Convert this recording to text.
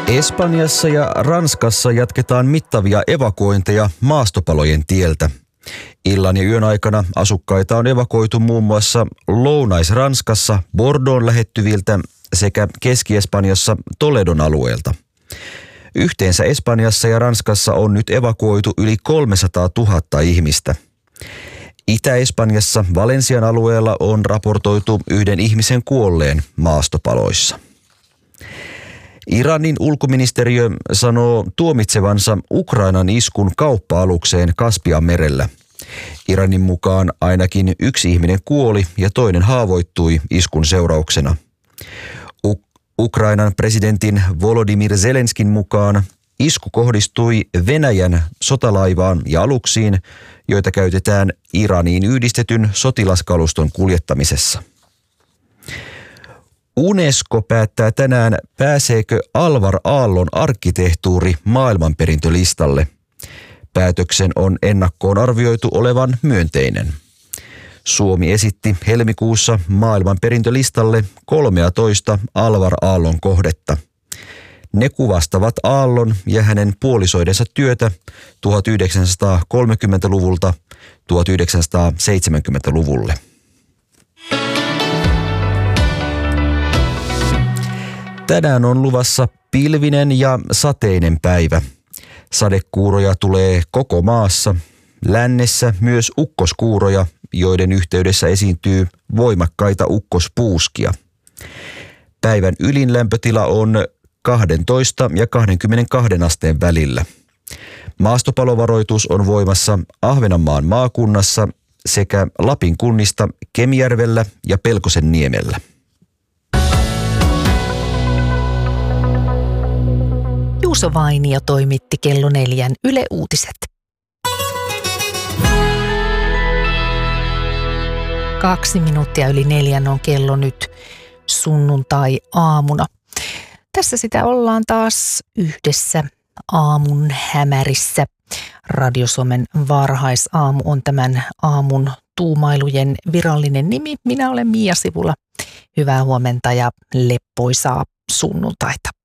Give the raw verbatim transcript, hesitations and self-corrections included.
Espanjassa ja Ranskassa jatketaan mittavia evakuointeja maastopalojen tieltä. Illan ja yön aikana asukkaita on evakuoitu muun muassa Lounais-Ranskassa Bordeaux'n lähettyviltä sekä Keski-Espanjassa Toledon alueelta. Yhteensä Espanjassa ja Ranskassa on nyt evakuoitu yli kolmesataatuhatta ihmistä. Itä-Espanjassa Valensian alueella on raportoitu yhden ihmisen kuolleen maastopaloissa. Iranin ulkoministeriö sanoo tuomitsevansa Ukrainan iskun kauppa-alukseen Kaspianmerellä. Iranin mukaan ainakin yksi ihminen kuoli ja toinen haavoittui iskun seurauksena. U- Ukrainan presidentin Volodymyr Zelenskin mukaan isku kohdistui Venäjän sotalaivaan ja aluksiin, joita käytetään Iraniin yhdistetyn sotilaskaluston kuljettamisessa. UNESCO päättää tänään, pääseekö Alvar Aallon arkkitehtuuri maailmanperintölistalle. Päätöksen on ennakkoon arvioitu olevan myönteinen. Suomi esitti helmikuussa maailmanperintölistalle kolmetoista Alvar Aallon kohdetta. Ne kuvastavat Aallon ja hänen puolisoidensa työtä tuhatyhdeksänsataakolmekymmentäluvulta tuhatyhdeksänsataaseitsemänkymmentäluvulle. Tänään on luvassa pilvinen ja sateinen päivä. Sadekuuroja tulee koko maassa. Lännessä myös ukkoskuuroja, joiden yhteydessä esiintyy voimakkaita ukkospuuskia. Päivän ylin lämpötila on kaksitoista ja kaksikymmentäkaksi asteen välillä. Maastopalovaroitus on voimassa Ahvenanmaan maakunnassa sekä Lapin kunnista Kemijärvellä ja Pelkosenniemellä. Juuso Vainio toimitti kello neljän Yle Uutiset. Kaksi minuuttia yli neljän on kello nyt sunnuntai-aamuna. Tässä sitä ollaan taas yhdessä aamun hämärissä. Radio Suomen varhaisaamu on tämän aamun tuumailujen virallinen nimi. Minä olen Mia Sivula. Hyvää huomenta ja leppoisaa sunnuntaita.